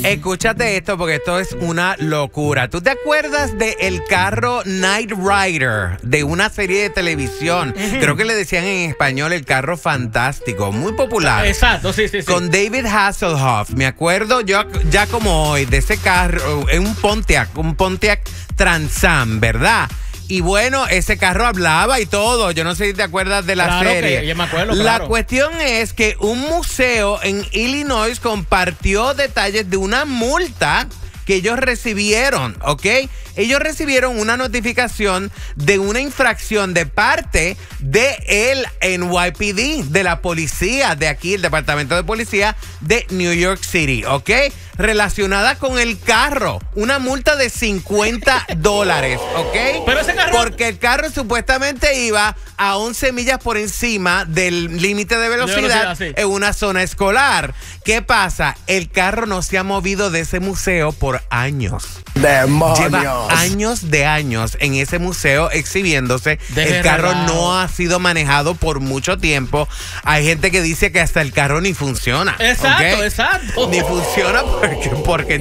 Escúchate esto porque esto es una locura. ¿Tú te acuerdas del carro Knight Rider de una serie de televisión? Creo que le decían en español el carro fantástico, muy popular. Exacto, sí. Con David Hasselhoff. Me acuerdo yo ya como hoy de ese carro, en un Pontiac Trans Am, ¿verdad? Y bueno, ese carro hablaba y todo. Yo no sé si te acuerdas de la serie. Claro que yo me acuerdo, La claro. cuestión es que un museo en Illinois compartió detalles de una multa que ellos recibieron, ¿ok? Ellos recibieron una notificación de una infracción de parte de el NYPD, de la policía de aquí, el Departamento de Policía de New York City, ¿ok? Relacionada con el carro, una multa de $50, ¿ok? Pero ese carro... Porque el carro supuestamente iba a 11 millas por encima del límite de velocidad sí. en una zona escolar. ¿Qué pasa? El carro no se ha movido de ese museo por años. ¡Demonios! Lleva años de años en ese museo exhibiéndose. Deje El carro relajo. no ha sido manejado por mucho tiempo. Hay gente que dice que hasta el carro ni funciona. Exacto, ¿ok? exacto. Ni funciona porque